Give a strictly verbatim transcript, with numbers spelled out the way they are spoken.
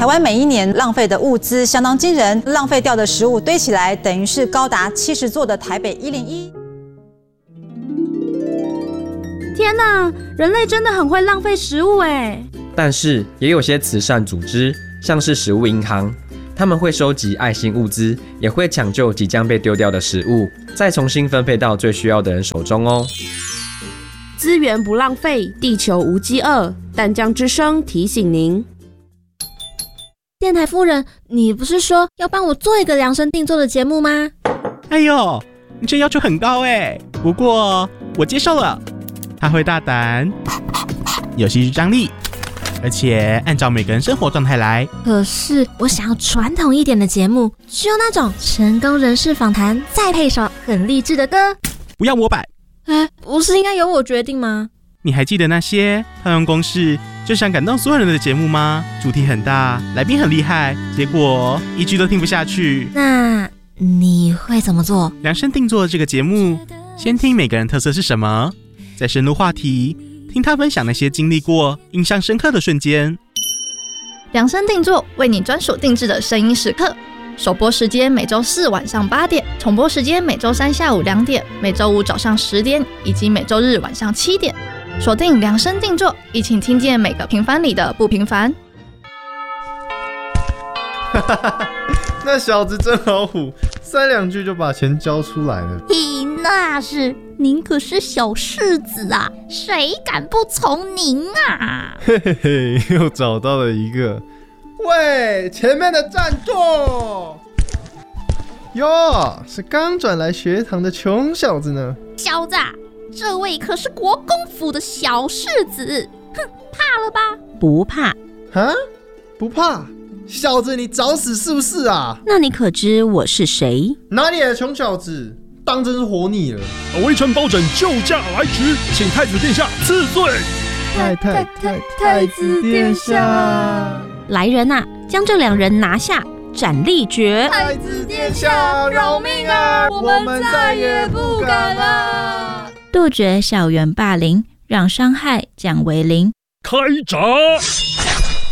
台湾每一年浪费的物资相当惊人，浪费掉的食物堆起来，等于是高达七十座的台北一零一。 天哪，人类真的很会浪费食物哎！ 但是也有些慈善组织，像是食物银行，他们会收集爱心物资，也会抢救即将被丢掉的食物，再重新分配到最需要的人手中哦。 资源不浪费，地球无饥饿。淡江之声提醒您。 电台夫人，你不是说要帮我做一个量身定做的节目吗？ 哎呦，你这要求很高哎，不过我接受了。他会大胆，有戏剧张力，而且按照每个人生活状态来。 可是我想要传统一点的节目，只有那种成功人士访谈，再配首很励志的歌。 不要模板。 哎，不是应该由我决定吗？ 你还记得那些套用公式就想感动所有人的节目吗？主题很大，来宾很厉害，结果一句都听不下去。 那你会怎么做？ 量身定做这个节目，先听每个人特色是什么，再深入话题，听他分享那些经历过印象深刻的瞬间。 量身定做，为你专属定制的声音时刻。首播时间每周四晚上八点，重播时间每周三下午两点，每周五早上十点，以及每周日晚上七点。锁定量身定做，一起听见每个平凡里的不平凡。 那小子真老虎，三两句就把钱交出来了。 嘿，那是您可是小世子啊，谁敢不从您啊？ 嘿嘿嘿，又找到了一个。喂，前面的站住！哟，是刚转来学堂的穷小子呢。 小子，这位可是国公府的小世子，哼，怕了吧？ 不怕。 啊？不怕？小子，你找死是不是啊？ 那你可知我是谁？ 哪里来的穷小子？当真是活腻了！ 微臣包拯救驾来迟，请太子殿下赐罪。 太太太太子殿下， 来人啊，将这两人拿下，斩立决。 太子殿下，饶命啊！我们再也不敢了。 杜绝校园霸凌，让伤害降为零。 开闸！